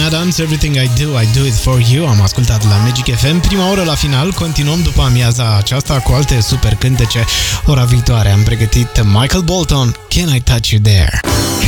Adams, Everything I Do It For You. Am ascultat la Magic FM. Prima oră la final, continuăm după amiaza aceasta cu alte super cântece. Ora viitoare am pregătit Michael Bolton, Can I Touch You There?